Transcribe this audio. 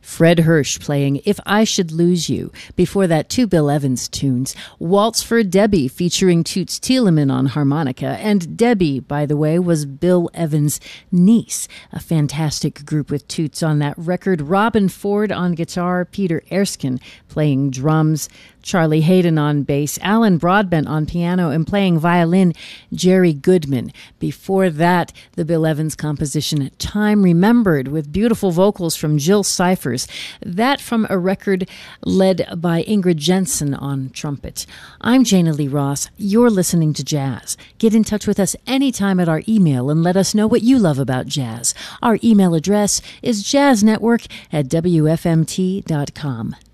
Fred Hirsch playing If I Should Lose You. Before that, two Bill Evans tunes. Waltz for Debbie featuring Toots Thielemans on harmonica. And Debbie, by the way, was Bill Evans' niece. A fantastic group with Toots on that record. Robin Ford on guitar, Peter Erskine playing drums, Charlie Hayden on bass, Alan Broadbent on piano, and playing violin, Jerry Goodman. Before that, the Bill Evans composition Time Remembered with beautiful vocals from Jill Cyphers. That from a record led by Ingrid Jensen on trumpet. I'm Jana Lee Ross. You're listening to Jazz. Get in touch with us anytime at our email and let us know what you love about jazz. Our email address is jazznetwork@wfmt.com.